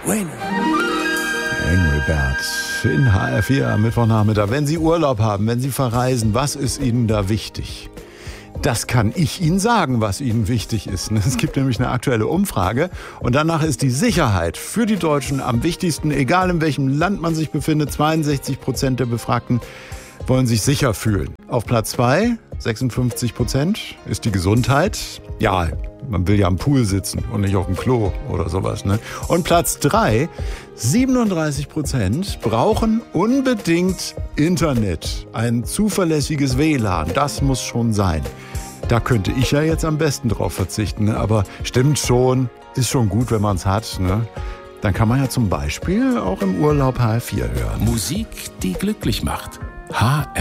Bueno. Angry Birds in HR4 am Mittwochnachmittag. Wenn Sie Urlaub haben, wenn Sie verreisen, was ist Ihnen da wichtig? Das kann ich Ihnen sagen, was Ihnen wichtig ist. Es gibt nämlich eine aktuelle Umfrage und danach ist die Sicherheit für die Deutschen am wichtigsten, egal in welchem Land man sich befindet. 62% der Befragten wollen sich sicher fühlen. Auf Platz 2, 56%, ist die Gesundheit. Ja, man will ja am Pool sitzen und nicht auf dem Klo oder sowas, ne? Und Platz 3, 37% brauchen unbedingt Internet. Ein zuverlässiges WLAN, das muss schon sein. Da könnte ich ja jetzt am besten drauf verzichten, ne? Aber stimmt schon, ist schon gut, wenn man es hat, ne? Dann kann man ja zum Beispiel auch im Urlaub HR4 hören. Musik, die glücklich macht. HR4.